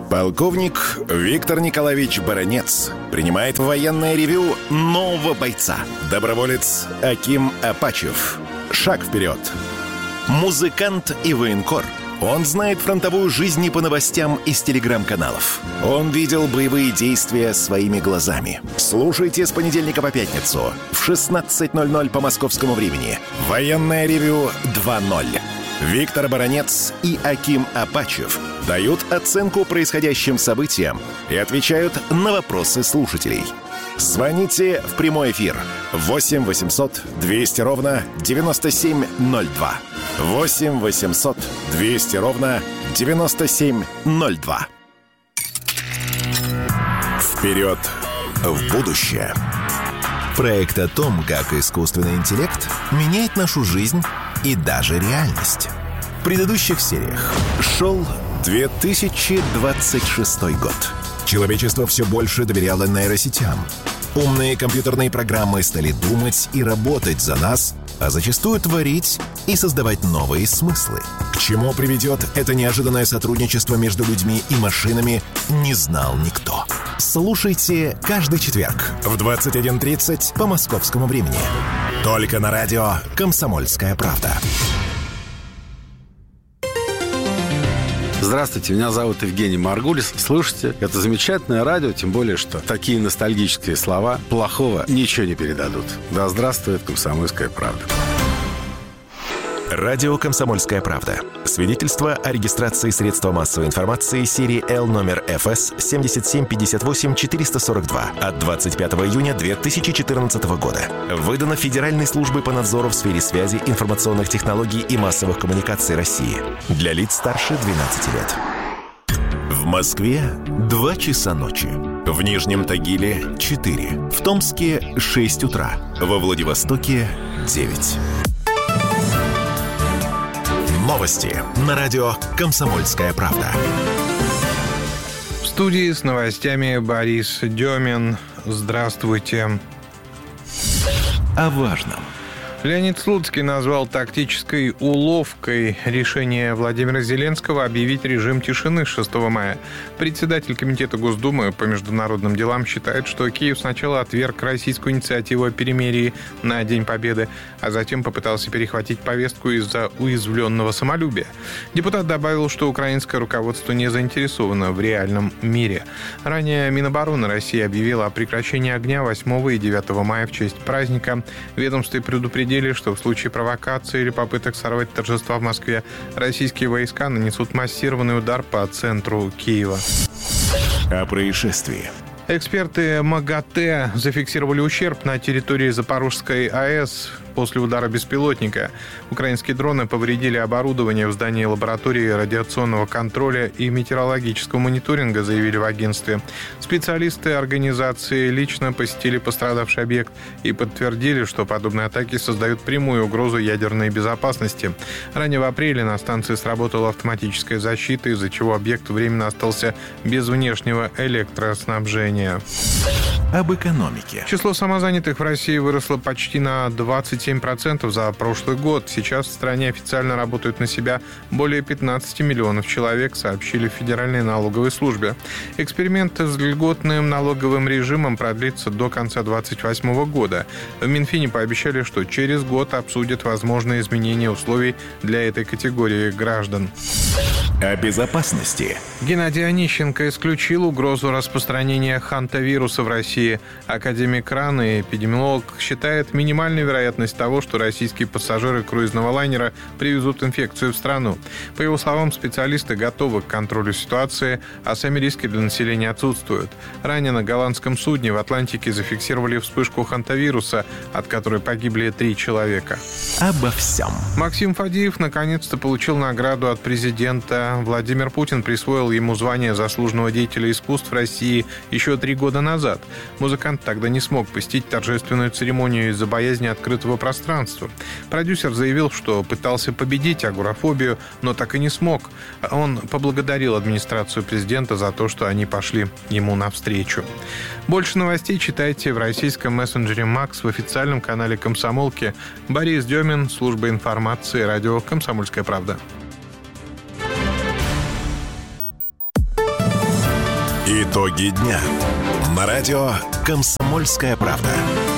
Полковник Виктор Николаевич Баранец принимает в военное ревю нового бойца. Доброволец Аким Апачев. Шаг вперед. Музыкант и военкор. Он знает фронтовую жизнь не по новостям из телеграм-каналов. Он видел боевые действия своими глазами. Слушайте с понедельника по пятницу в 16:00 по московскому времени. Военное ревю 2.0. Виктор Баранец и Аким Апачев дают оценку происходящим событиям и отвечают на вопросы слушателей. Звоните в прямой эфир 8 800 200 ровно 9702. 8 800 200 ровно 9702. Вперед в будущее. Проект о том, как искусственный интеллект меняет нашу жизнь и даже реальность. В предыдущих сериях шел 2026 год. Человечество все больше доверяло нейросетям. Умные компьютерные программы стали думать и работать за нас, а зачастую творить и создавать новые смыслы. К чему приведет это неожиданное сотрудничество между людьми и машинами, не знал никто. Слушайте каждый четверг в 21:30 по московскому времени. Только на радио «Комсомольская правда». Здравствуйте, меня зовут Евгений Маргулис. Слушайте, это замечательное радио, тем более, что такие ностальгические слова плохого ничего не передадут. Да здравствует «Комсомольская правда». Радио «Комсомольская правда». Свидетельство о регистрации средства массовой информации серии L номер ФС 7758-442 от 25 июня 2014 года. Выдано Федеральной службой по надзору в сфере связи, информационных технологий и массовых коммуникаций России. Для лиц старше 12 лет. В Москве 2 часа ночи. В Нижнем Тагиле 4. В Томске 6 утра. Во Владивостоке 9. Новости на радио «Комсомольская правда». В студии с новостями Борис Демин. Здравствуйте. О важном. Леонид Слуцкий назвал тактической уловкой решение Владимира Зеленского объявить режим тишины с 6 мая. Председатель Комитета Госдумы по международным делам считает, что Киев сначала отверг российскую инициативу о перемирии на День Победы, а затем попытался перехватить повестку из-за уязвленного самолюбия. Депутат добавил, что украинское руководство не заинтересовано в реальном мире. Ранее Минобороны России объявило о прекращении огня 8 и 9 мая в честь праздника. Ведомство предупредили, что в случае провокации или попыток сорвать торжества в Москве российские войска нанесут массированный удар по центру Киева. О происшествии. Эксперты МАГАТЭ зафиксировали ущерб на территории Запорожской АЭС после удара беспилотника. Украинские дроны повредили оборудование в здании лаборатории радиационного контроля и метеорологического мониторинга, заявили в агентстве. Специалисты организации лично посетили пострадавший объект и подтвердили, что подобные атаки создают прямую угрозу ядерной безопасности. Ранее в апреле на станции сработала автоматическая защита, из-за чего объект временно остался без внешнего электроснабжения. Об экономике. Число самозанятых в России выросло почти на 27% за прошлый год. Сейчас в стране официально работают на себя более 15 миллионов человек, сообщили в Федеральной налоговой службе. Эксперимент с льготным налоговым режимом продлится до конца 2028 года. В Минфине пообещали, что через год обсудят возможные изменения условий для этой категории граждан. О безопасности. Геннадий Онищенко исключил угрозу распространения хантавируса в России. Академик РАН и эпидемиолог считает минимальной вероятность того, что российские пассажиры круизного лайнера привезут инфекцию в страну. По его словам, специалисты готовы к контролю ситуации, а сами риски для населения отсутствуют. Ранее на голландском судне в Атлантике зафиксировали вспышку хантавируса, от которой погибли 3 человека. Обо всем. Максим Фадеев наконец-то получил награду от президента. Владимир Путин присвоил ему звание заслуженного деятеля искусств России еще 3 года назад. Музыкант тогда не смог посетить торжественную церемонию из-за боязни открытого пространства. Продюсер заявил, что пытался победить агорафобию, но так и не смог. Он поблагодарил администрацию президента за то, что они пошли ему навстречу. Больше новостей читайте в российском мессенджере Макс, в официальном канале «Комсомолки». Борис Демин, служба информации, радио «Комсомольская правда». Итоги дня на радио «Комсомольская правда».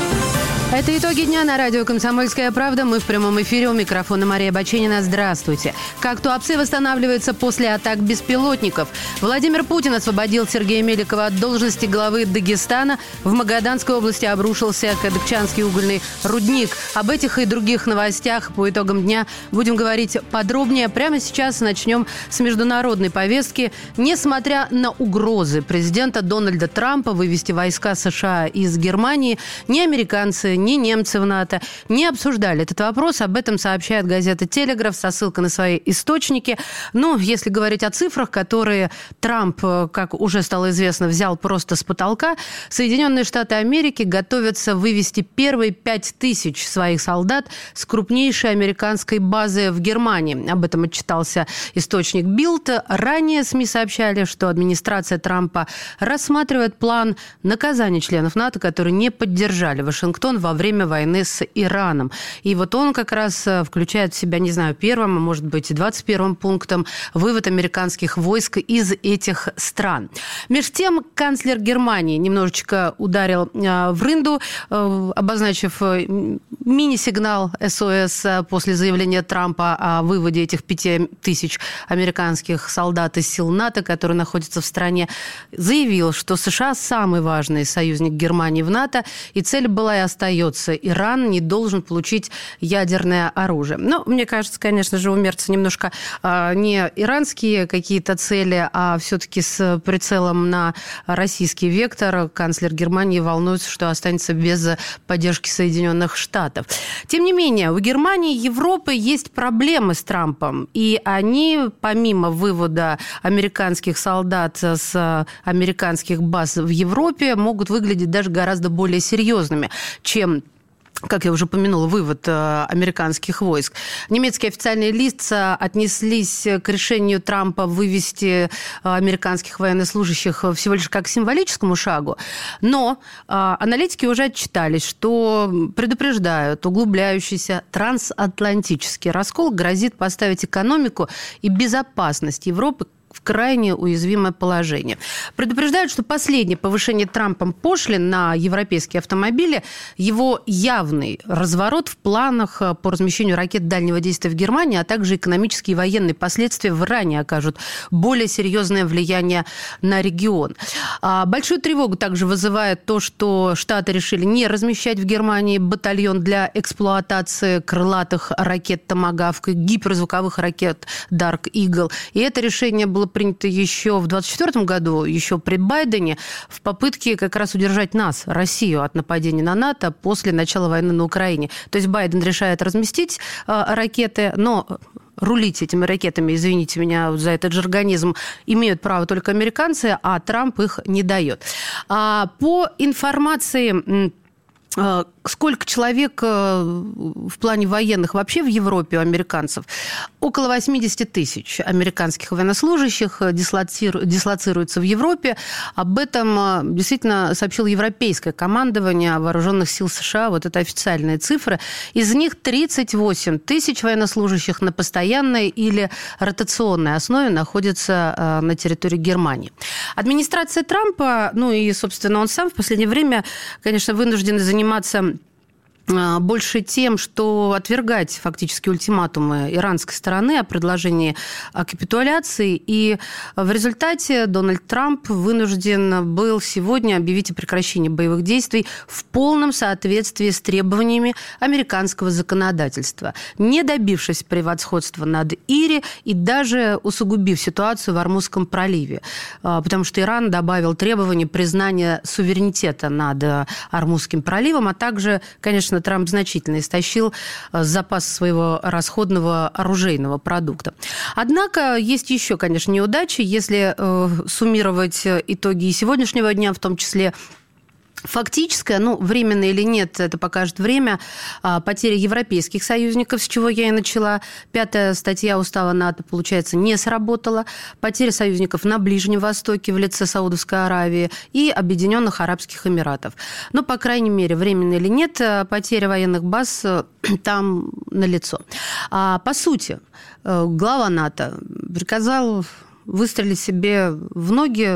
Это «Итоги дня» на радио «Комсомольская правда». Мы в прямом эфире. У микрофона Мария Баченина. Здравствуйте. Как Туапсе восстанавливается после атак беспилотников. Владимир Путин освободил Сергея Меликова от должности главы Дагестана. В Магаданской области обрушился Кадыкчанский угольный рудник. Об этих и других новостях по итогам дня будем говорить подробнее. Прямо сейчас начнем с международной повестки. Несмотря на угрозы президента Дональда Трампа вывести войска США из Германии, ни американцы, ни немцы в НАТО не обсуждали этот вопрос. Об этом сообщает газета «Телеграф» со ссылкой на свои источники. Ну, если говорить о цифрах, которые Трамп, как уже стало известно, взял просто с потолка, Соединенные Штаты Америки готовятся вывести первые 5000 своих солдат с крупнейшей американской базы в Германии. Об этом отчитался источник Билд. Ранее СМИ сообщали, что администрация Трампа рассматривает план наказания членов НАТО, которые не поддержали Вашингтон во время войны с Ираном. И вот он как раз включает в себя, не знаю, первым, а может быть, 21-м пунктом вывод американских войск из этих стран. Между тем, канцлер Германии немножечко ударил в рынду, обозначив мини-сигнал СОС после заявления Трампа о выводе этих 5000 американских солдат из сил НАТО, которые находятся в стране. Заявил, что США самый важный союзник Германии в НАТО, и цель была и остается. Иран не должен получить ядерное оружие. Но, мне кажется, конечно же, у Мерца немножко не иранские какие-то цели, а все-таки с прицелом на российский вектор. Канцлер Германии волнуется, что останется без поддержки Соединенных Штатов. Тем не менее, у Германии и Европы есть проблемы с Трампом. И они, помимо вывода американских солдат с американских баз в Европе, могут выглядеть даже гораздо более серьезными, чем, как я уже упомянула, вывод американских войск. Немецкие официальные лица отнеслись к решению Трампа вывести американских военнослужащих всего лишь как к символическому шагу. Но аналитики уже отчитались, что предупреждают, углубляющийся трансатлантический раскол грозит поставить экономику и безопасность Европы в крайне уязвимое положение. Предупреждают, что последнее повышение Трампом пошлин на европейские автомобили, его явный разворот в планах по размещению ракет дальнего действия в Германии, а также экономические и военные последствия в Иране окажут более серьезное влияние на регион. Большую тревогу также вызывает то, что Штаты решили не размещать в Германии батальон для эксплуатации крылатых ракет «Томагавк» и гиперзвуковых ракет «Дарк Игл». И это решение было принято еще в 2024 году, еще при Байдене, в попытке как раз удержать нас, Россию, от нападения на НАТО после начала войны на Украине. То есть Байден решает разместить ракеты, но рулить этими ракетами, извините меня за этот жаргонизм, имеют право только американцы, а Трамп их не дает. По информации... Сколько человек в плане военных вообще в Европе у американцев? Около 80 тысяч американских военнослужащих дислоцируются в Европе. Об этом действительно сообщило Европейское командование Вооруженных сил США. Вот это официальные цифры. Из них 38 тысяч военнослужащих на постоянной или ротационной основе находятся на территории Германии. Администрация Трампа, ну и, собственно, он сам в последнее время, конечно, вынужден заниматься больше тем, что отвергать фактически ультиматумы иранской стороны о предложении о капитуляции. И в результате Дональд Трамп вынужден был сегодня объявить о прекращении боевых действий в полном соответствии с требованиями американского законодательства, не добившись превосходства над Ири и даже усугубив ситуацию в Ормузском проливе. Потому что Иран добавил требования признания суверенитета над Ормузским проливом, а также, конечно, Трамп значительно истощил запас своего расходного оружейного продукта. Однако есть еще, конечно, неудачи, если суммировать итоги и сегодняшнего дня, в том числе фактическая, ну, временно или нет, это покажет время, потеря европейских союзников, с чего я и начала. 5-я статья устава НАТО, получается, не сработала. Потеря союзников на Ближнем Востоке в лице Саудовской Аравии и Объединенных Арабских Эмиратов. Но, по крайней мере, временно или нет, потеря военных баз там налицо. По сути, глава НАТО приказал выстрелить себе в ноги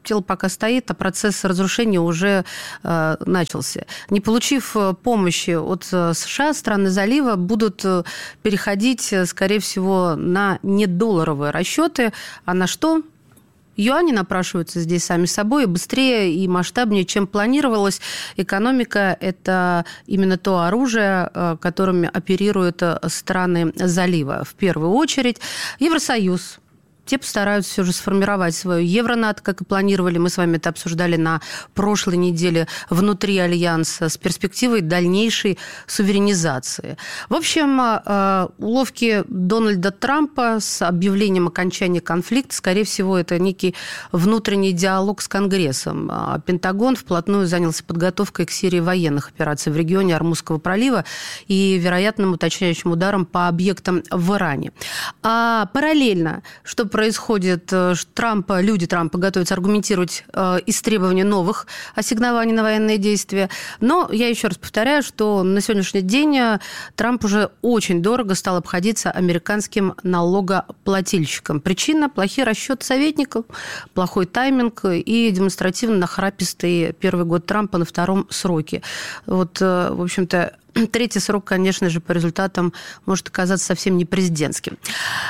тело пока стоит, а процесс разрушения уже начался. Не получив помощи от США, страны залива будут переходить, скорее всего, на недолларовые расчеты. А на что? Юани напрашиваются здесь сами собой, быстрее и масштабнее, чем планировалось. Экономика – это именно то оружие, которым оперируют страны залива. В первую очередь Евросоюз. Те постараются все же сформировать свою Евронато, как и планировали. Мы с вами это обсуждали на прошлой неделе внутри Альянса с перспективой дальнейшей суверенизации. В общем, уловки Дональда Трампа с объявлением окончания конфликта, скорее всего, это некий внутренний диалог с Конгрессом. Пентагон вплотную занялся подготовкой к серии военных операций в регионе Ормузского пролива и вероятным уточняющим ударом по объектам в Иране. А параллельно, что происходит, люди Трампа готовятся аргументировать истребование новых ассигнований на военные действия. Но я еще раз повторяю, что на сегодняшний день Трамп уже очень дорого стал обходиться американским налогоплательщикам. Причина – плохие расчеты советников, плохой тайминг и демонстративно нахрапистый первый год Трампа на втором сроке. Вот, в общем-то, третий срок, конечно же, по результатам может оказаться совсем не президентским.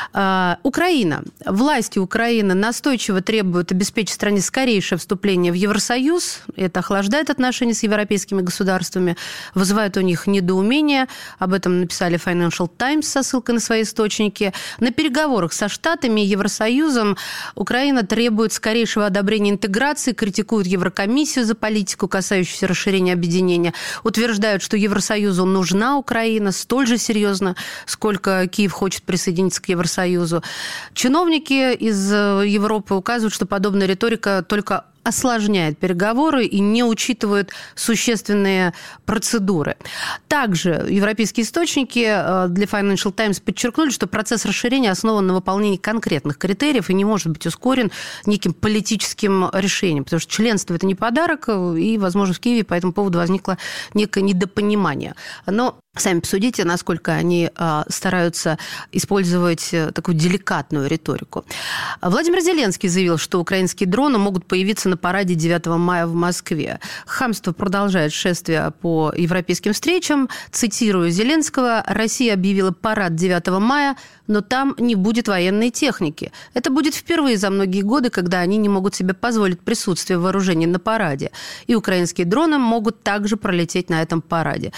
Украина. Власти Украины настойчиво требуют обеспечить стране скорейшее вступление в Евросоюз. Это охлаждает отношения с европейскими государствами, вызывает у них недоумение. Об этом написали Financial Times со ссылкой на свои источники. На переговорах со Штатами и Евросоюзом Украина требует скорейшего одобрения интеграции, критикует Еврокомиссию за политику, касающуюся расширения объединения, утверждают, что Евросоюзу нужна Украина столь же серьезно, сколько Киев хочет присоединиться к Евросоюзу. Чиновники из Европы указывают, что подобная риторика только осложняет переговоры и не учитывает существенные процедуры. Также европейские источники для Financial Times подчеркнули, что процесс расширения основан на выполнении конкретных критериев и не может быть ускорен неким политическим решением, потому что членство – это не подарок, и, возможно, в Киеве по этому поводу возникло некое недопонимание. Но сами посудите, насколько они стараются использовать такую деликатную риторику. Владимир Зеленский заявил, что украинские дроны могут появиться на параде 9 мая в Москве. Хамство продолжает шествие по европейским встречам. Цитирую Зеленского: «Россия объявила парад 9 мая, но там не будет военной техники. Это будет впервые за многие годы, когда они не могут себе позволить присутствие вооружений на параде. И украинские дроны могут также пролететь на этом параде».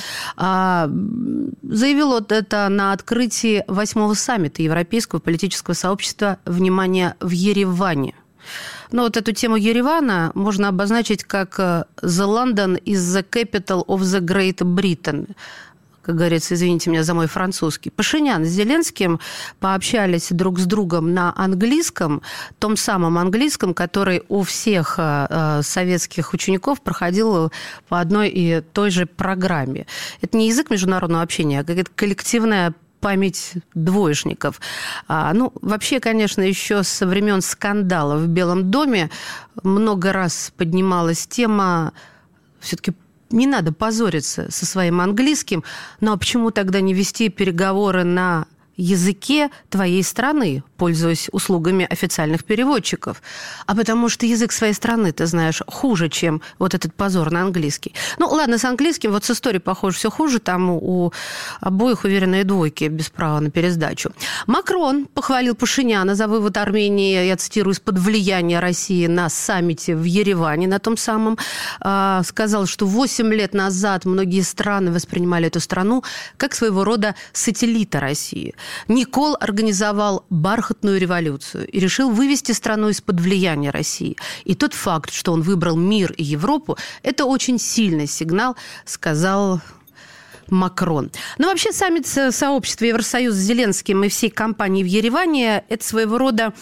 Заявил это на открытии 8-го саммита Европейского политического сообщества «Внимание» в Ереване. Но вот эту тему Еревана можно обозначить как «The London is the capital of the Great Britain». Как говорится, извините меня за мой французский. Пашинян с Зеленским пообщались друг с другом на английском, том самом английском, который у всех советских учеников проходил по одной и той же программе. Это не язык международного общения, а какая-то коллективная память двоечников. Вообще, конечно, еще со времен скандала в Белом доме много раз поднималась тема все-таки. Не надо позориться со своим английским, но почему тогда не вести переговоры на языке твоей страны, пользуясь услугами официальных переводчиков? А потому что язык своей страны, ты знаешь, хуже, чем вот этот позор на английский. Ладно, с английским, вот с историей, похоже, все хуже. Там у обоих уверенные двойки без права на пересдачу. Макрон похвалил Пашиняна за вывод Армении, я цитирую, из-под влияния России на саммите в Ереване, на том самом. Сказал, что 8 лет назад многие страны воспринимали эту страну как своего рода сателлита России. Никол организовал бархатную революцию и решил вывести страну из-под влияния России. И тот факт, что он выбрал мир и Европу, это очень сильный сигнал, сказал Макрон. Вообще саммит сообщества Евросоюза с Зеленским и всей компанией в Ереване – это своего рода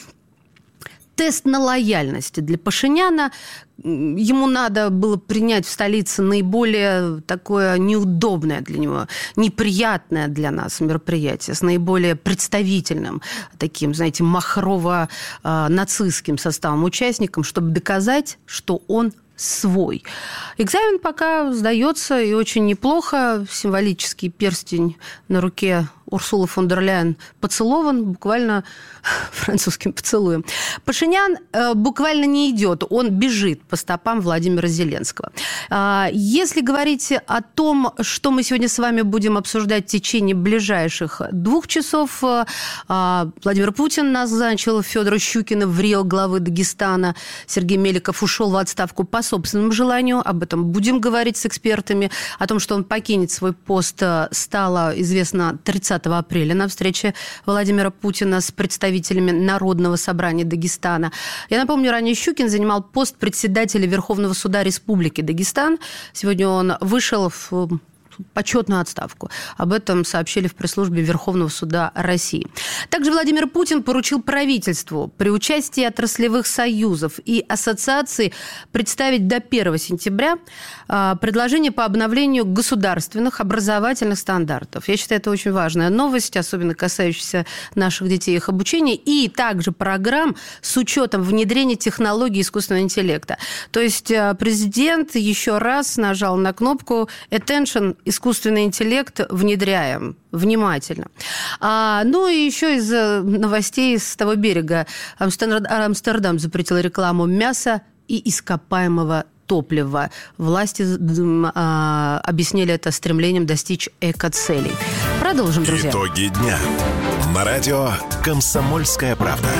тест на лояльность для Пашиняна. Ему надо было принять в столице наиболее такое неудобное для него, неприятное для нас мероприятие, с наиболее представительным, таким, знаете, махрово-нацистским составом участников, чтобы доказать, что он свой. Экзамен пока сдается, и очень неплохо. Символический перстень на руке Урсулы фон дер Ляйен поцелован буквально французским поцелуем. Пашинян буквально не идет, он бежит по стопам Владимира Зеленского. Если говорить о том, что мы сегодня с вами будем обсуждать в течение ближайших 2 часов, Владимир Путин назначил Федора Щукина в рио главы Дагестана. Сергей Меликов ушел в отставку по собственному желанию. Об этом будем говорить с экспертами. О том, что он покинет свой пост, стало известно 30 апреля на встрече Владимира Путина с представителями Народного собрания Дагестана. Я напомню, ранее Щукин занимал пост председателя Верховного суда Республики Дагестан. Сегодня он вышел в почетную отставку. Об этом сообщили в пресс-службе Верховного суда России. Также Владимир Путин поручил правительству при участии отраслевых союзов и ассоциаций представить до 1 сентября предложение по обновлению государственных образовательных стандартов. Я считаю, это очень важная новость, особенно касающаяся наших детей и их обучения, и также программ с учетом внедрения технологий искусственного интеллекта. То есть президент еще раз нажал на кнопку «Attention», искусственный интеллект внедряем внимательно. Ну и еще из новостей с того берега. Амстердам запретил рекламу мяса и ископаемого топлива. Власти объяснили это стремлением достичь экоцелей. Продолжим, друзья. Итоги дня. На радио «Комсомольская правда».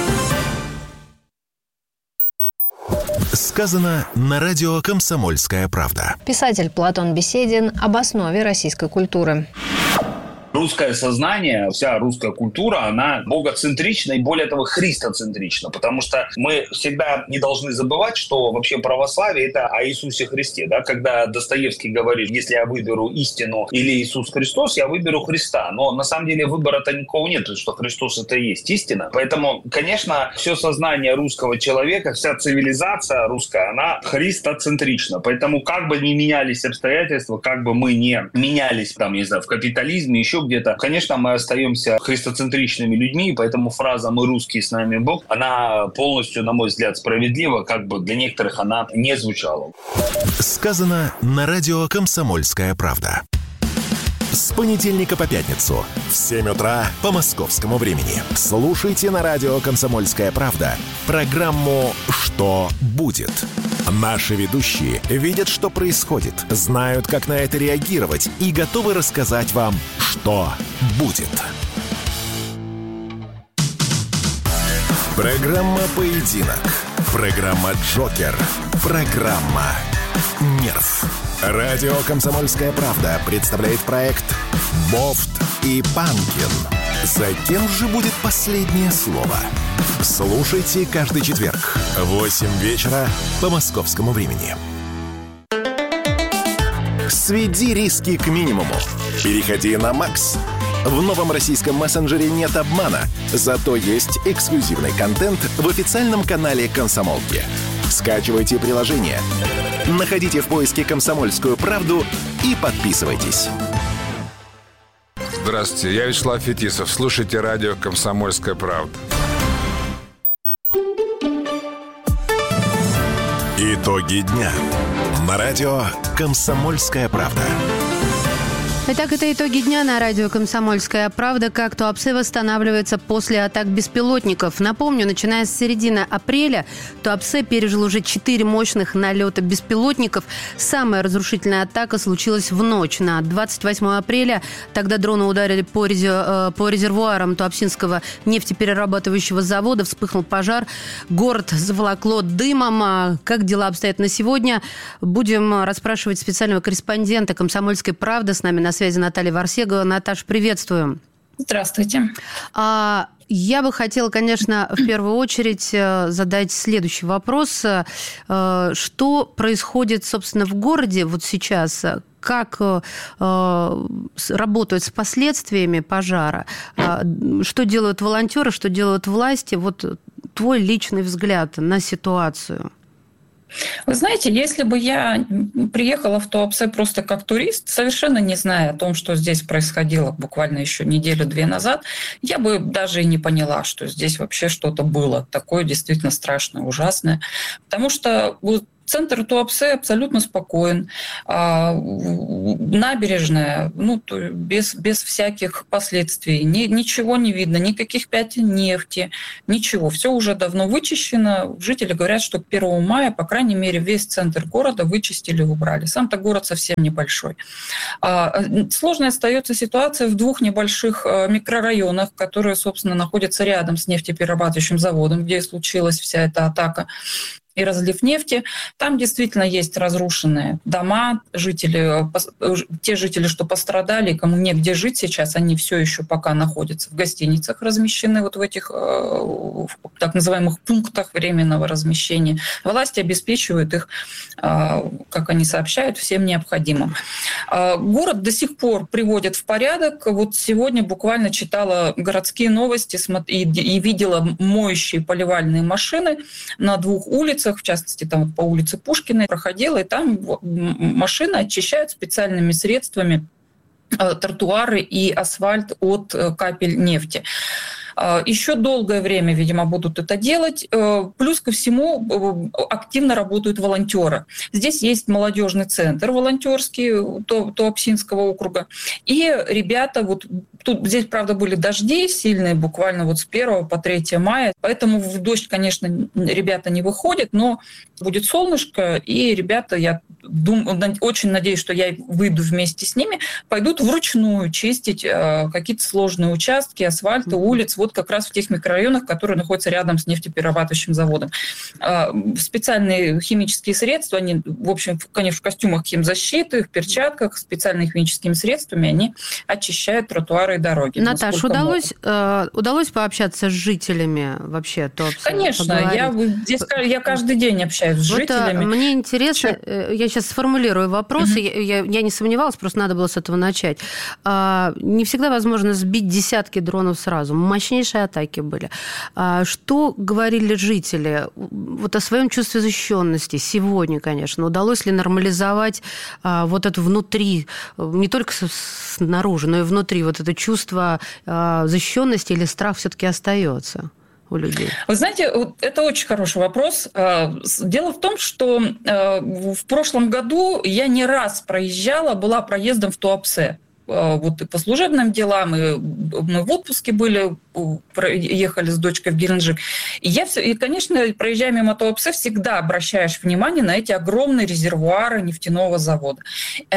Сказано на радио «Комсомольская правда». Писатель Платон Беседин об основе российской культуры. Русское сознание, вся русская культура, она богоцентрична и, более того, христоцентрична, потому что мы всегда не должны забывать, что вообще православие – это о Иисусе Христе. Да? Когда Достоевский говорит, если я выберу истину или Иисус Христос, я выберу Христа. Но на самом деле выбора-то никакого нет, потому что Христос – это и есть истина. Поэтому, конечно, все сознание русского человека, вся цивилизация русская, она христоцентрична. Поэтому как бы ни менялись обстоятельства, как бы мы не менялись, там, не знаю, в капитализме, еще где-то, конечно, мы остаемся христоцентричными людьми, и поэтому фраза «мы русские, с нами Бог», она полностью, на мой взгляд, справедлива, как бы для некоторых она не звучала. Сказано на радио «Комсомольская правда». С понедельника по пятницу в 7 утра по московскому времени. Слушайте на радио «Комсомольская правда» программу «Что будет?». Наши ведущие видят, что происходит, знают, как на это реагировать и готовы рассказать вам, что будет. Программа «Поединок». Программа «Джокер». Программа «Нерв». Радио «Комсомольская правда» представляет проект «Бофт и Панкин». За кем же будет последнее слово? Слушайте каждый четверг в 8 вечера по московскому времени. Сведи риски к минимуму. Переходи на Макс. В новом российском мессенджере нет обмана, зато есть эксклюзивный контент в официальном канале «Комсомолки». Скачивайте приложение, находите в поиске «Комсомольскую правду» и подписывайтесь. Здравствуйте, я Вячеслав Фетисов. Слушайте радио «Комсомольская правда». Итоги дня. На радио «Комсомольская правда». Итак, это итоги дня на радио «Комсомольская правда». Как Туапсе восстанавливается после атак беспилотников. Напомню, начиная с середины апреля Туапсе пережил уже 4 мощных налета беспилотников. Самая разрушительная атака случилась в ночь на 28 апреля. Тогда дроны ударили по резервуарам Туапсинского нефтеперерабатывающего завода. Вспыхнул пожар. Город заволокло дымом. Как дела обстоят на сегодня? Будем расспрашивать специального корреспондента «Комсомольской правды». С нами на связи Наталья Варсегова. Наташ, приветствуем. Здравствуйте. Я бы хотела, конечно, в первую очередь задать следующий вопрос. Что происходит, собственно, в городе вот сейчас? Как работают с последствиями пожара? Что делают волонтеры, что делают власти? Вот твой личный взгляд на ситуацию. Вы знаете, если бы я приехала в Туапсе просто как турист, совершенно не зная о том, что здесь происходило буквально еще неделю-две назад, я бы даже и не поняла, что здесь вообще что-то было такое действительно страшное, ужасное. Потому что Центр Туапсе абсолютно спокоен. Набережная, без всяких последствий. Ничего не видно, никаких пятен нефти, ничего. Все уже давно вычищено. Жители говорят, что к 1 мая, по крайней мере, весь центр города вычистили и убрали. Сам-то город совсем небольшой. Сложной остается ситуация в 2 небольших микрорайонах, которые, собственно, находятся рядом с нефтеперерабатывающим заводом, где и случилась вся эта атака и разлив нефти. Там действительно есть разрушенные дома, те жители, что пострадали, кому негде жить сейчас, они все еще пока находятся в гостиницах, размещены вот в этих так называемых пунктах временного размещения. Власти обеспечивают их, как они сообщают, всем необходимым. Город до сих пор приводят в порядок. Вот сегодня буквально читала городские новости и видела моющие поливальные машины на 2 улицах, в частности, там по улице Пушкина проходила, и там машины очищают специальными средствами тротуары и асфальт от капель нефти. Еще долгое время, видимо, будут это делать. Плюс ко всему активно работают волонтеры. Здесь есть молодежный центр волонтерский Туапсинского округа. И ребята, здесь, правда, были дожди сильные, буквально с 1 по 3 мая. Поэтому в дождь, конечно, ребята не выходят, но будет солнышко, и ребята, я очень надеюсь, что я выйду вместе с ними, пойдут вручную чистить какие-то сложные участки асфальта, улиц, как раз в тех микрорайонах, которые находятся рядом с нефтеперерабатывающим заводом. Специальные химические средства, они, в общем, конечно, в костюмах химзащиты, в перчатках, специальными химическими средствами, они очищают тротуары и дороги. Наташа, удалось пообщаться с жителями вообще? Конечно, я каждый день общаюсь с жителями. Мне интересно, я сейчас сформулирую вопрос, я не сомневалась, просто надо было с этого начать. Не всегда возможно сбить десятки дронов сразу. Мощнейшие атаки были. Что говорили жители о своем чувстве защищенности сегодня, конечно? Удалось ли нормализовать это внутри, не только снаружи, но и внутри, это чувство защищенности, или страх все-таки остается у людей? Вы знаете, это очень хороший вопрос. Дело в том, что в прошлом году я не раз была проездом в Туапсе. И по служебным делам, мы в отпуске были, ехали с дочкой в Геленджик. И, конечно, проезжая мимо Туапсе, всегда обращаешь внимание на эти огромные резервуары нефтяного завода. И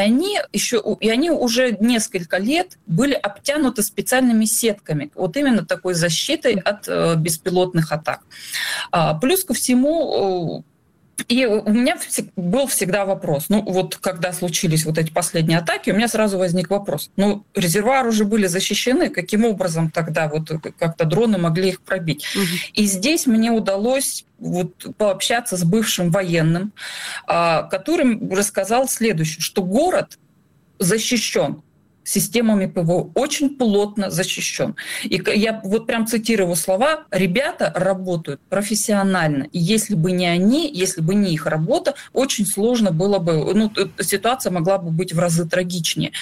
они уже несколько лет были обтянуты специальными сетками, именно такой защитой от беспилотных атак. Плюс ко всему... И у меня был всегда вопрос. Когда случились эти последние атаки, у меня сразу возник вопрос. Резервуары уже были защищены, каким образом тогда как-то дроны могли их пробить? И здесь мне удалось пообщаться с бывшим военным, который рассказал следующее, что город защищен системами ПВО, очень плотно защищен. И я прям цитирую его слова: ребята работают профессионально. И если бы не они, если бы не их работа, очень сложно было бы, ситуация могла бы быть в разы трагичнее.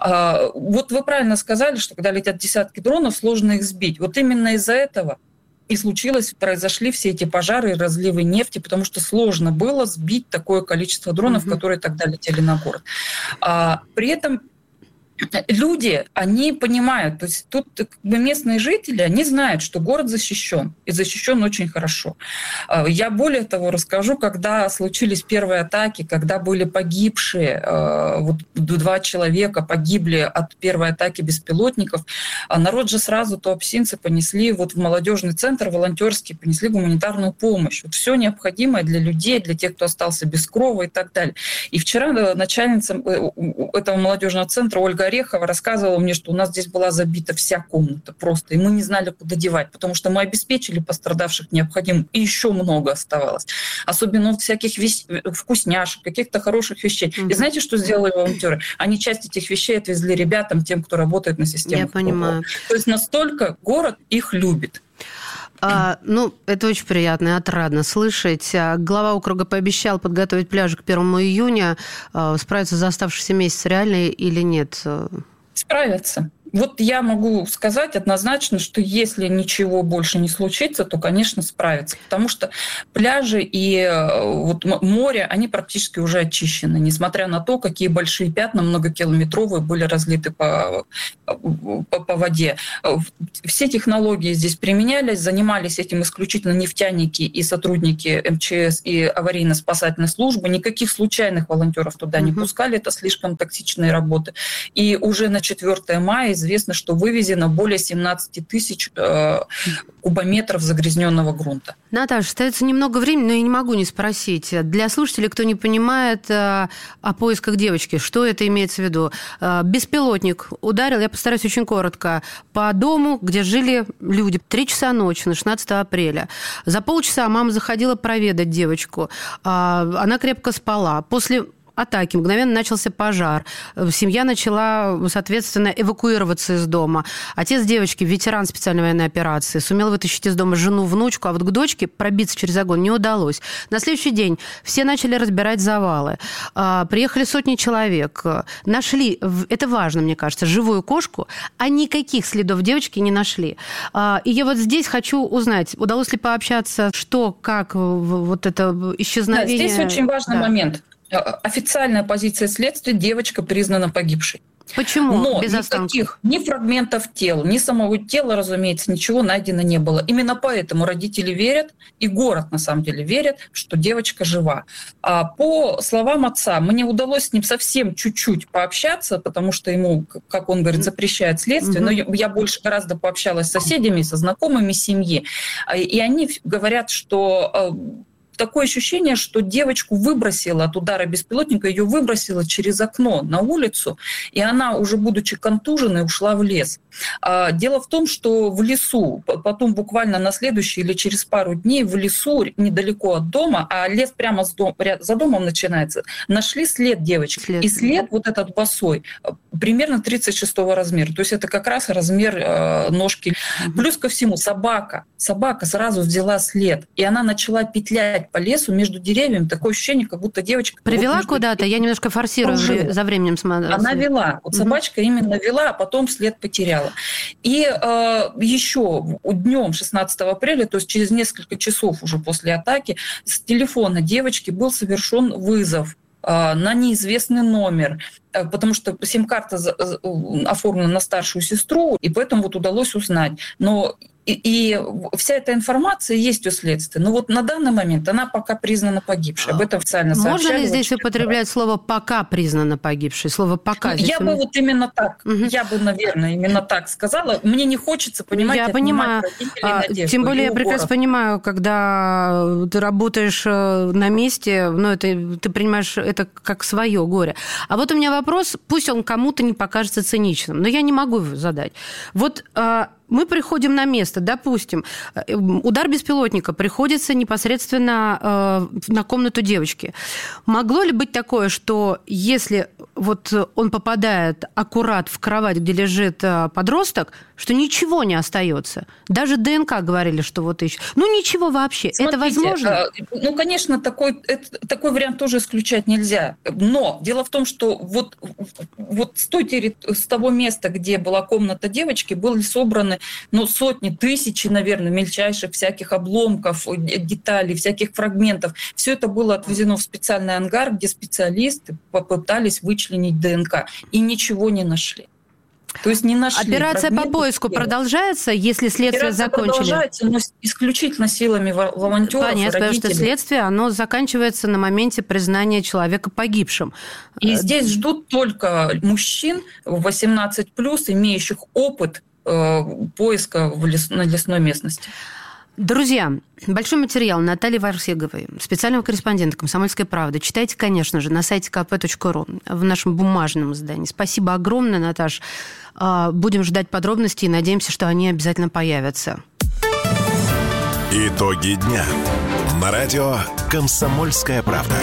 Вы правильно сказали, что когда летят десятки дронов, сложно их сбить. Именно из-за этого и произошли все эти пожары и разливы нефти, потому что сложно было сбить такое количество дронов, которые тогда летели на город. При этом люди, они понимают, то есть тут местные жители, они знают, что город защищен, и защищен очень хорошо. Я более того расскажу, когда случились первые атаки, когда были погибшие, 2 человека погибли от первой атаки беспилотников, народ же сразу, туапсинцы, понесли в молодежный центр волонтерский, понесли гуманитарную помощь. Все необходимое для людей, для тех, кто остался без крова и так далее. И вчера начальница этого молодежного центра Ольга Орехова рассказывала мне, что у нас здесь была забита вся комната просто, и мы не знали, куда девать, потому что мы обеспечили пострадавших необходимым, и еще много оставалось. Особенно всяких вкусняшек, каких-то хороших вещей. И знаете, что сделали волонтеры? Они часть этих вещей отвезли ребятам, тем, кто работает на системе. Я понимаю. То есть настолько город их любит. Это очень приятно и отрадно слышать. Глава округа пообещал подготовить пляжи к 1 июня. Справиться за оставшийся месяц реально или нет? Справятся. Вот я могу сказать однозначно, что если ничего больше не случится, то, конечно, справится. Потому что пляжи и вот море, они практически уже очищены, несмотря на то, какие большие пятна многокилометровые были разлиты по воде. Все технологии здесь применялись, занимались этим исключительно нефтяники и сотрудники МЧС и аварийно-спасательной службы. Никаких случайных волонтеров туда не пускали, это слишком токсичные работы. И уже на 4 мая известно, что вывезено более 17 тысяч кубометров загрязненного грунта. Наташа, остается немного времени, но я не могу не спросить. Для слушателей, кто не понимает о поисках девочки, что это имеется в виду? Беспилотник ударил, я постараюсь очень коротко, по дому, где жили люди. 3 часа ночи на 16 апреля. За полчаса мама заходила проведать девочку. Она крепко спала. После атаки мгновенно начался пожар. Семья начала, соответственно, эвакуироваться из дома. Отец девочки, ветеран специальной военной операции, сумел вытащить из дома жену, внучку, а вот к дочке пробиться через огонь не удалось. На следующий день все начали разбирать завалы. Приехали сотни человек. Нашли, это важно, мне кажется, живую кошку, а никаких следов девочки не нашли. И я вот здесь хочу узнать, удалось ли пообщаться, что, как вот это исчезновение... Да, здесь очень важный момент. Официальная позиция следствия: девочка признана погибшей. Почему? Но без никаких ни фрагментов тел, ни самого тела, разумеется, ничего найдено не было. Именно поэтому родители верят, и город на самом деле верит, что девочка жива. А по словам отца, мне удалось с ним совсем чуть-чуть пообщаться, потому что ему, как он говорит, запрещает следствие, но я больше гораздо пообщалась с соседями, со знакомыми семьи, и они говорят, что... Такое ощущение, что девочку выбросило от удара беспилотника, ее выбросило через окно на улицу, и она, уже будучи контуженной, ушла в лес. Дело в том, что в лесу, потом буквально на следующий или через пару дней в лесу, недалеко от дома, а лес прямо за домом начинается, нашли след девочки. И след вот этот босой, примерно 36-го размера. То есть это как раз размер ножки. Плюс ко всему собака сразу взяла след, и она начала петлять по лесу между деревьями. Такое ощущение, как будто девочка... Привела вот куда-то? Я немножко форсирую за временем. Она вела. Вот собачка именно вела, а потом след потеряла. И еще днем 16 апреля, то есть через несколько часов уже после атаки, с телефона девочки был совершен вызов на неизвестный номер, потому что сим-карта оформлена на старшую сестру, и поэтому вот удалось узнать. Но и вся эта информация есть у следствия. Но вот на данный момент она пока признана погибшей. Об этом официально сообщали. Можно ли здесь употреблять слово «пока признана погибшей»? Слово «пока». Я бы вот именно так, я бы, наверное, именно так сказала. Мне не хочется, понимаете, я понимаю. Тем более я прекрасно понимаю, когда ты работаешь на месте, ты принимаешь это как свое горе. А вот у меня вопрос, пусть он кому-то не покажется циничным, но я не могу его задать. Вот... Мы приходим на место, допустим, удар беспилотника приходится непосредственно на комнату девочки. Могло ли быть такое, что если вот он попадает аккурат в кровать, где лежит подросток, что ничего не остается? Даже ДНК говорили, что вот ищут. Ничего вообще. Смотрите, это возможно? Конечно, такой вариант тоже исключать нельзя. Но дело в том, что вот с того места, где была комната девочки, были собраны сотни, тысячи, наверное, мельчайших всяких обломков, деталей, всяких фрагментов. Все это было отвезено в специальный ангар, где специалисты попытались вычленить ДНК и ничего не нашли. То есть не нашли. Операция по поиску продолжается, если следствие закончили? Продолжается, но исключительно силами волонтеров. Понятно, потому что следствие, оно заканчивается на моменте признания человека погибшим. И здесь ждут только мужчин 18+, имеющих опыт поиска на лесной местности. Друзья, большой материал Натальи Варсеговой, специального корреспондента «Комсомольской правды». Читайте, конечно же, на сайте kp.ru, в нашем бумажном издании. Спасибо огромное, Наташ. Будем ждать подробностей и надеемся, что они обязательно появятся. Итоги дня. На радио «Комсомольская правда».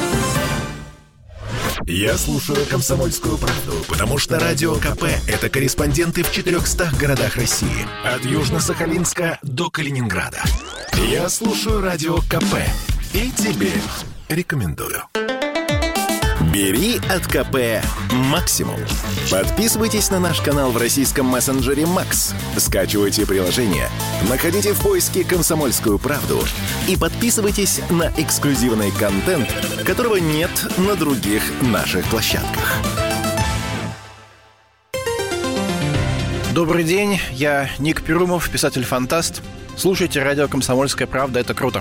Я слушаю «Комсомольскую правду», потому что Радио КП – это корреспонденты в 400 городах России. От Южно-Сахалинска до Калининграда. Я слушаю Радио КП и тебе рекомендую. Бери от КП максимум. Подписывайтесь на наш канал в российском мессенджере Max. Скачивайте приложение, находите в поиске «Комсомольскую правду» и подписывайтесь на эксклюзивный контент, которого нет на других наших площадках. Добрый день, я Ник Перумов, писатель-фантаст. Слушайте радио «Комсомольская правда», это круто.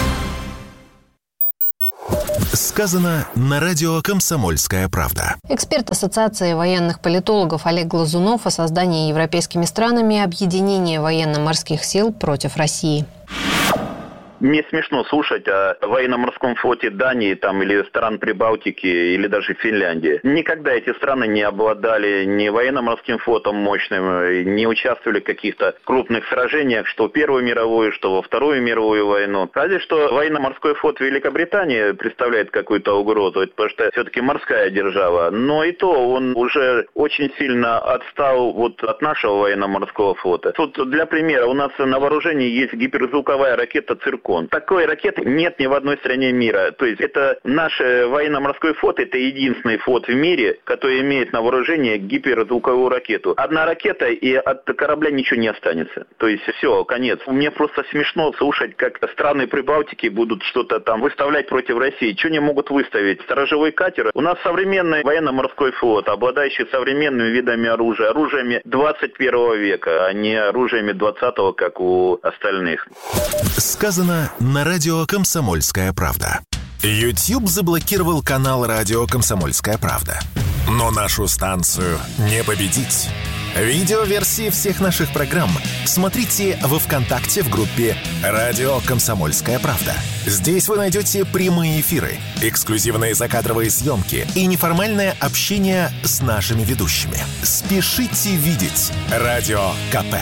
Сказано на радио «Комсомольская правда». Эксперт Ассоциации военных политологов Олег Глазунов о создании европейскими странами объединения военно-морских сил против России. Мне смешно слушать о военно-морском флоте Дании там, или стран Прибалтики, или даже Финляндии. Никогда эти страны не обладали ни военно-морским флотом мощным, не участвовали в каких-то крупных сражениях, что в Первую мировую, что во Вторую мировую войну. Разве что военно-морской флот Великобритании представляет какую-то угрозу, потому что все-таки морская держава. Но и то он уже очень сильно отстал от нашего военно-морского флота. Тут для примера, у нас на вооружении есть гиперзвуковая ракета «Циркон». Такой ракеты нет ни в одной стране мира. То есть это наш военно-морской флот, это единственный флот в мире, который имеет на вооружении гиперзвуковую ракету. Одна ракета, и от корабля ничего не останется. То есть все, конец. Мне просто смешно слушать, как страны Прибалтики будут что-то там выставлять против России. Что они могут выставить? Сторожевой катер. У нас современный военно-морской флот, обладающий современными видами оружия. Оружиями 21 века, а не оружиями 20-го, как у остальных. Сказано на радио «Комсомольская правда». YouTube заблокировал канал радио «Комсомольская правда». Но нашу станцию не победить. Видеоверсии всех наших программ смотрите во ВКонтакте в группе «Радио Комсомольская правда». Здесь вы найдете прямые эфиры, эксклюзивные закадровые съемки и неформальное общение с нашими ведущими. Спешите видеть Радио КП.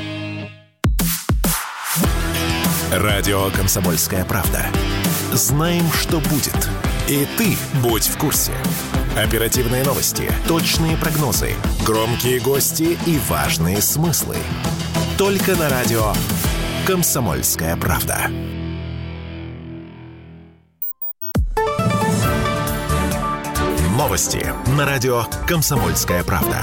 Радио «Комсомольская правда». Знаем, что будет. И ты будь в курсе. Оперативные новости, точные прогнозы, громкие гости и важные смыслы. Только на радио «Комсомольская правда». Новости на радио «Комсомольская правда».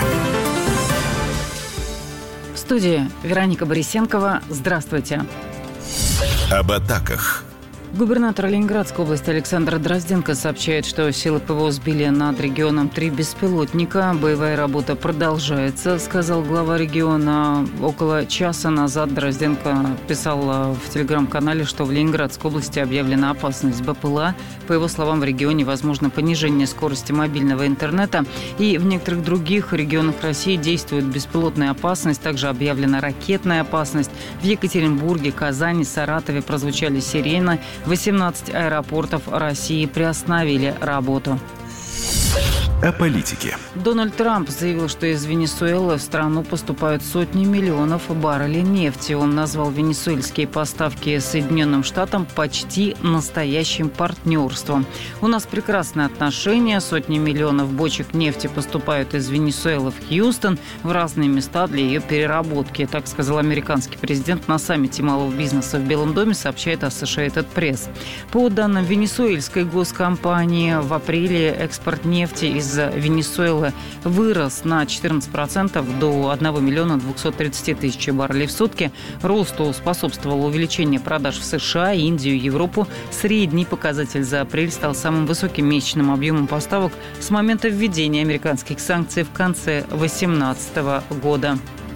В студии Вероника Борисенкова. Здравствуйте. Об атаках. Губернатор Ленинградской области Александр Дрозденко сообщает, что силы ПВО сбили над регионом 3 беспилотника. Боевая работа продолжается, сказал глава региона. Около часа назад Дрозденко писал в телеграм-канале, что в Ленинградской области объявлена опасность БПЛА. По его словам, в регионе возможно понижение скорости мобильного интернета. И в некоторых других регионах России действует беспилотная опасность. Также объявлена ракетная опасность. В Екатеринбурге, Казани, Саратове прозвучали сирены. 18 аэропортов России приостановили работу. О политике. Дональд Трамп заявил, что из Венесуэлы в страну поступают сотни миллионов баррелей нефти. Он назвал венесуэльские поставки Соединенным Штатам почти настоящим партнерством. У нас прекрасные отношения. Сотни миллионов бочек нефти поступают из Венесуэлы в Хьюстон в разные места для ее переработки. Так сказал американский президент на саммите малого бизнеса в Белом доме, сообщает Associated Press. По данным венесуэльской госкомпании, в апреле экспорт нефти из Венесуэлы вырос на 14% до 1 миллиона 230 тысяч баррелей в сутки. Росту способствовало увеличение продаж в США, Индию, Европу. Средний показатель за апрель стал самым высоким месячным объемом поставок с момента введения американских санкций в конце 2018 года.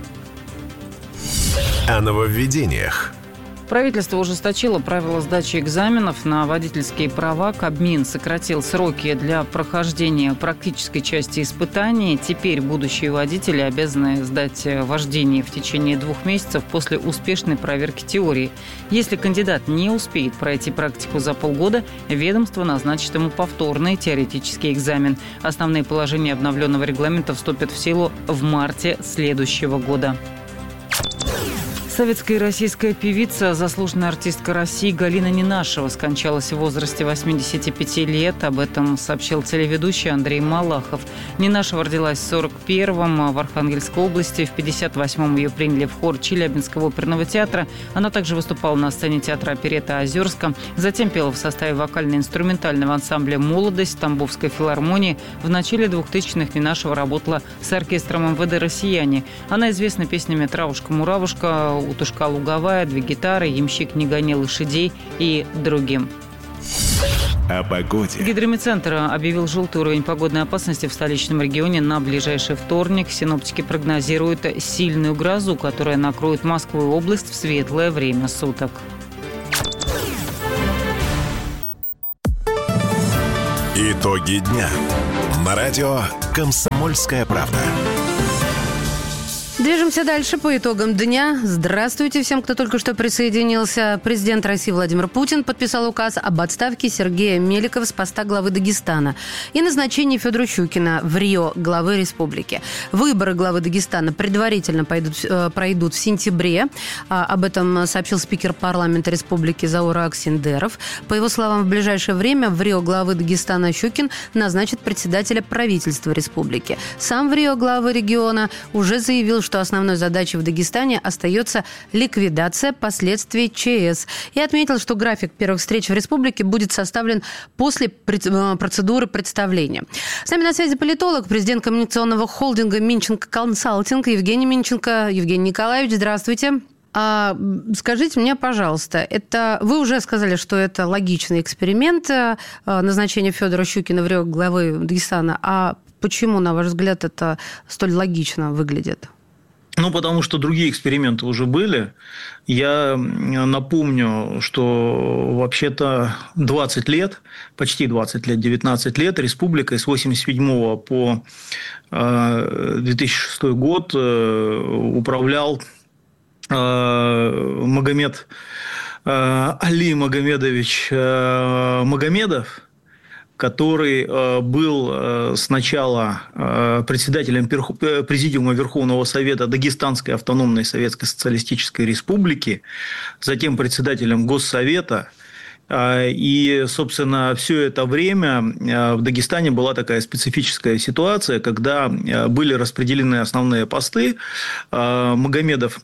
О нововведениях. Правительство ужесточило правила сдачи экзаменов на водительские права. Кабмин сократил сроки для прохождения практической части испытаний. Теперь будущие водители обязаны сдать вождение в течение 2 месяцев после успешной проверки теории. Если кандидат не успеет пройти практику за полгода, ведомство назначит ему повторный теоретический экзамен. Основные положения обновленного регламента вступят в силу в марте следующего года. Советская и российская певица, заслуженная артистка России Галина Ненашева скончалась в возрасте 85 лет. Об этом сообщил телеведущий Андрей Малахов. Ненашева родилась в 41-м в Архангельской области. В 58-м ее приняли в хор Челябинского оперного театра. Она также выступала на сцене театра «Оперетта» Озерска. Затем пела в составе вокально-инструментального ансамбля «Молодость» Тамбовской филармонии. В начале 2000-х Ненашева работала с оркестром МВД «Россияне». Она известна песнями «Травушка-муравушка», «Утушка луговая», «Две гитары», «Ямщик не гони лошадей» и другим. О погоде. Гидрометцентр объявил желтый уровень погодной опасности в столичном регионе на ближайший вторник. Синоптики прогнозируют сильную грозу, которая накроет Москву и область в светлое время суток. Итоги дня. На радио «Комсомольская правда». Движемся дальше по итогам дня. Здравствуйте всем, кто только что присоединился. Президент России Владимир Путин подписал указ об отставке Сергея Меликова с поста главы Дагестана и назначении Федора Щукина в Рио главы республики. Выборы главы Дагестана предварительно пройдут в сентябре. Об этом сообщил спикер парламента республики Заур Аксиндеров. По его словам, в ближайшее время в Рио главы Дагестана Щукин назначит председателя правительства республики. Сам в Рио главы региона уже заявил, что основной задачей в Дагестане остается ликвидация последствий ЧС. И отметил, что график первых встреч в республике будет составлен после процедуры представления. С нами на связи политолог, президент коммуникационного холдинга «Минченко Консалтинг» Евгений Минченко. Евгений Николаевич, здравствуйте. Скажите мне, пожалуйста, вы уже сказали, что это логичный эксперимент назначения Федора Щукина в Рио главы Дагестана. А почему, на ваш взгляд, это столь логично выглядит? Потому что другие эксперименты уже были. Я напомню, что вообще-то 20 лет, почти 20 лет, 19 лет республикой с 1987 по 2006 год управлял Али Магомедович Магомедов, который был сначала председателем Президиума Верховного Совета Дагестанской автономной Советской Социалистической Республики, затем председателем Госсовета. И, собственно, все это время в Дагестане была такая специфическая ситуация, когда были распределены основные посты. Магомедов,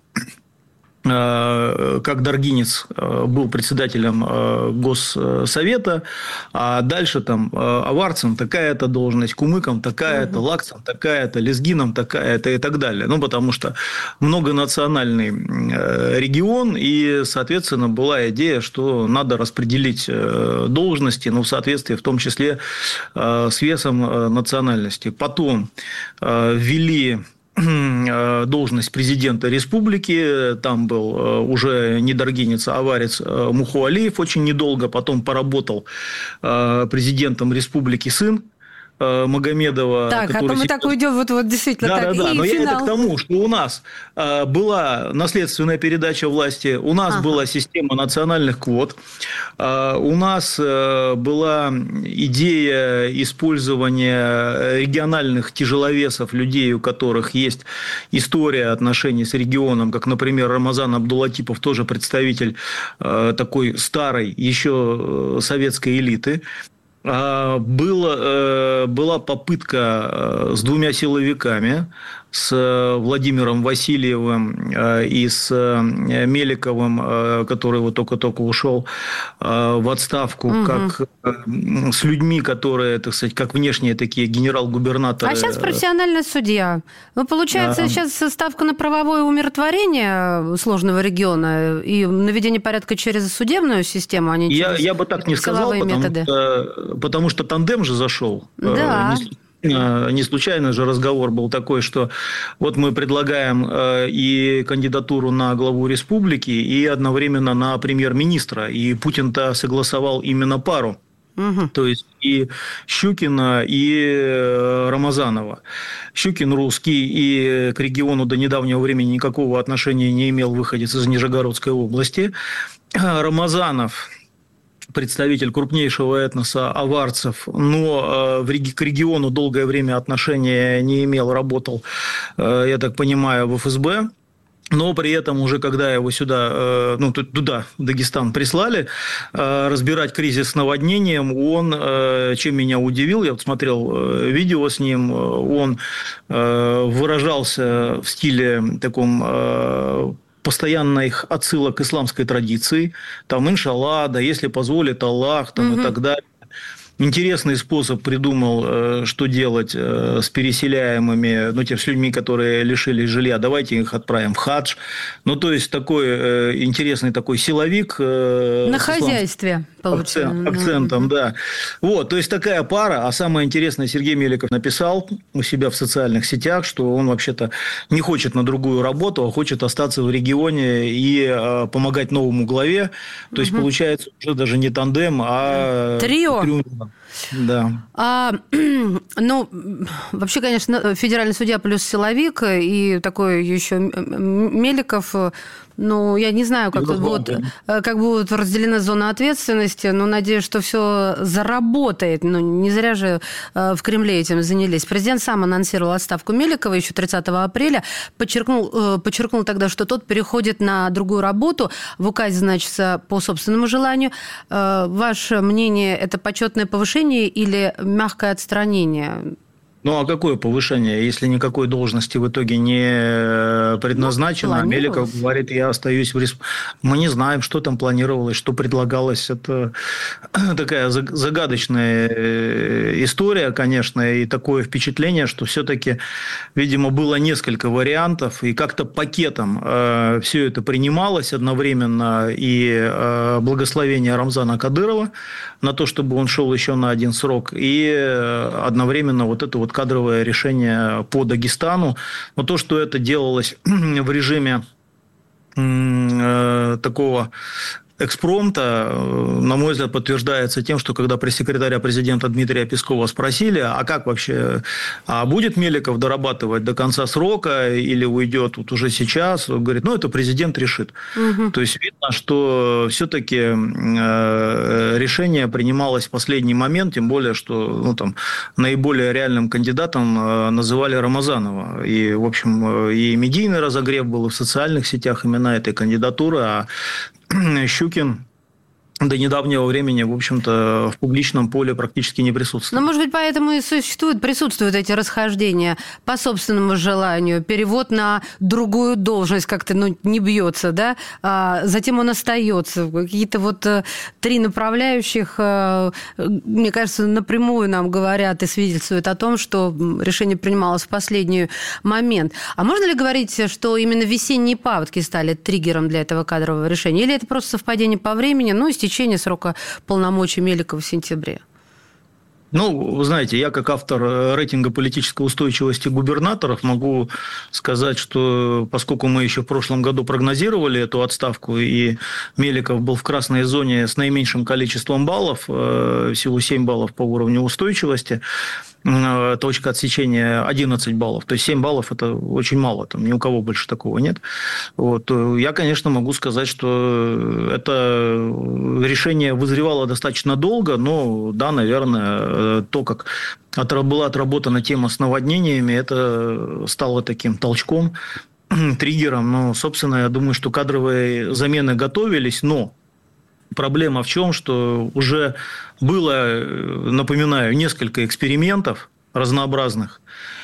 как даргинец, был председателем Госсовета, а дальше там аварцам такая-то должность, кумыкам такая-то, лакцам такая-то, лезгинам такая-то и так далее. Потому что многонациональный регион, и, соответственно, была идея, что надо распределить должности, в соответствии в том числе с весом национальности. Потом ввели должность президента республики. Там был уже не даргинец, а аварец Мухуалиев. Очень недолго потом поработал президентом республики сын Магомедова. Так, а то мы так уйдем, вот действительно так. Да, но я это к тому, что у нас была наследственная передача власти, у нас была система национальных квот, у нас была идея использования региональных тяжеловесов, людей, у которых есть история отношений с регионом, как, например, Рамазан Абдулатипов, тоже представитель такой старой еще советской элиты. Была попытка с двумя силовиками, с Владимиром Васильевым и с Меликовым, который вот только-только ушел в отставку, как с людьми, которые, так сказать, как внешние такие генерал-губернаторы. А сейчас профессиональный судья. Получается, сейчас ставка на правовое умиротворение сложного региона и наведение порядка через судебную систему, а не через я бы так не сказал, потому что тандем же зашел. Да. Не случайно же разговор был такой, что вот мы предлагаем и кандидатуру на главу республики, и одновременно на премьер-министра. И Путин-то согласовал именно пару. То есть и Щукина, и Рамазанова. Щукин русский и к региону до недавнего времени никакого отношения не имел, выходец из Нижегородской области. Рамазанов представитель крупнейшего этноса аварцев, но к региону долгое время отношения не имел, работал, я так понимаю, в ФСБ. Но при этом уже когда его сюда, туда, в Дагестан, прислали, разбирать кризис с наводнением, он, чем меня удивил, я вот смотрел видео с ним, он выражался в стиле таком постоянных отсылок к исламской традиции, там иншаллах, да, если позволит Аллах, там, и так далее. Интересный способ придумал, что делать с переселяемыми, с людьми, которые лишились жилья. Давайте их отправим в хадж. То есть, такой интересный такой силовик. На хозяйстве, акцентом, да. Вот, то есть, такая пара. А самое интересное, Сергей Меликов написал у себя в социальных сетях, что он вообще-то не хочет на другую работу, а хочет остаться в регионе и помогать новому главе. То есть, получается, уже даже не тандем, а... Трио. Да. Вообще, конечно, федеральный судья плюс силовик и такой еще Меликов. Я не знаю, как будут разделены зоны ответственности, но надеюсь, что все заработает. Не зря же в Кремле этим занялись. Президент сам анонсировал отставку Меликова еще 30 апреля. Подчеркнул тогда, что тот переходит на другую работу. В указе значится по собственному желанию. Ваше мнение, это почетное повышение или мягкое отстранение? А какое повышение, если никакой должности в итоге не предназначено? Меликов говорит, я остаюсь в республике. Мы не знаем, что там планировалось, что предлагалось. Это такая загадочная история, конечно, и такое впечатление, что все-таки, видимо, было несколько вариантов, и как-то пакетом все это принималось одновременно, и благословение Рамзана Кадырова на то, чтобы он шел еще на один срок, и одновременно вот это вот кадровое решение по Дагестану. Но то, что это делалось в режиме такого экспромта, на мой взгляд, подтверждается тем, что когда пресс-секретаря президента Дмитрия Пескова спросили, а как вообще, будет Меликов дорабатывать до конца срока или уйдет вот уже сейчас, он говорит, это президент решит. То есть видно, что все-таки решение принималось в последний момент, тем более, что наиболее реальным кандидатом называли Рамазанова. И, в общем, и медийный разогрев был, и в социальных сетях имена этой кандидатуры, а Щукин до недавнего времени, в общем-то, в публичном поле практически не присутствует. Может быть, поэтому и присутствуют эти расхождения по собственному желанию. Перевод на другую должность как-то не бьется, да? Затем он остается. Какие-то три направляющих, мне кажется, напрямую нам говорят и свидетельствуют о том, что решение принималось в последний момент. А можно ли говорить, что именно весенние паводки стали триггером для этого кадрового решения? Или это просто совпадение по времени, истечение срока полномочий Меликова в сентябре? Вы знаете, я как автор рейтинга политической устойчивости губернаторов могу сказать, что поскольку мы еще в прошлом году прогнозировали эту отставку, и Меликов был в красной зоне с наименьшим количеством баллов, всего 7 баллов по уровню устойчивости, точка отсечения 11 баллов. То есть 7 баллов – это очень мало, там ни у кого больше такого нет. Я, конечно, могу сказать, что это решение вызревало достаточно долго, но, да, наверное, то, как была отработана тема с наводнениями, это стало таким толчком, триггером. Собственно, я думаю, что кадровые замены готовились, но проблема в чем, что уже было, напоминаю, несколько экспериментов разнообразных,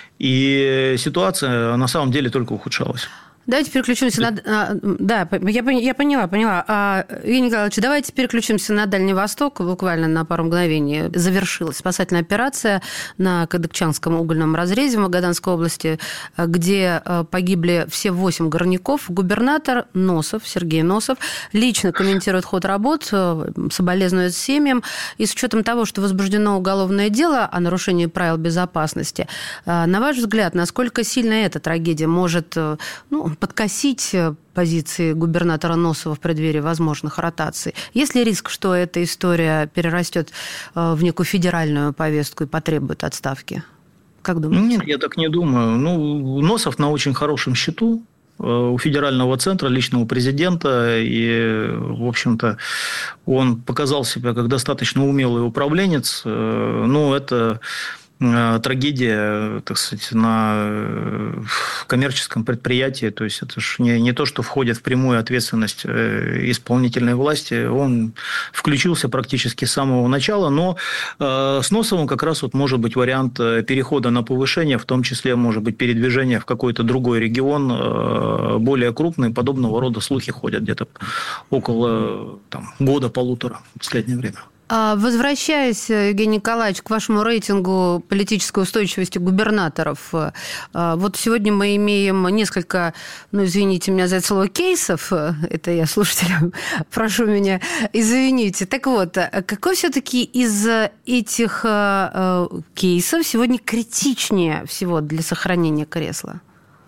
и ситуация на самом деле только ухудшалась. Давайте переключимся на... Да, я поняла. Евгений Николаевич, давайте переключимся на Дальний Восток. Буквально на пару мгновений завершилась спасательная операция на Кадыкчанском угольном разрезе в Магаданской области, где погибли все 8 горняков. Губернатор Сергей Носов лично комментирует ход работ, соболезнует семьям. И с учетом того, что возбуждено уголовное дело о нарушении правил безопасности, на ваш взгляд, насколько сильно эта трагедия может подкосить позиции губернатора Носова в преддверии возможных ротаций? Есть ли риск, что эта история перерастет в некую федеральную повестку и потребует отставки? Как думаете? Нет, я так не думаю. Носов на очень хорошем счету у федерального центра, лично у президента, и, в общем-то, он показал себя как достаточно умелый управленец. Это трагедия, так сказать, на коммерческом предприятии. То есть это же не то, что входит в прямую ответственность исполнительной власти. Он включился практически с самого начала, но с Носовым как раз вот может быть вариант перехода на повышение, в том числе, может быть, передвижение в какой-то другой регион, более крупный. Подобного рода слухи ходят где-то около года-полутора в последнее время. Возвращаясь, Евгений Николаевич, к вашему рейтингу политической устойчивости губернаторов, вот сегодня мы имеем несколько, извините меня за это слово, кейсов, это я слушателям, прошу меня извините. Так вот, какой все-таки из этих кейсов сегодня критичнее всего для сохранения кресла?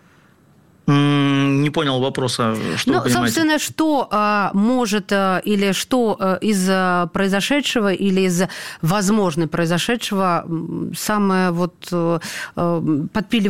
Не понял вопроса, что вы понимаете? Собственно, что может или что из произошедшего или из возможно произошедшего самое подпиливающее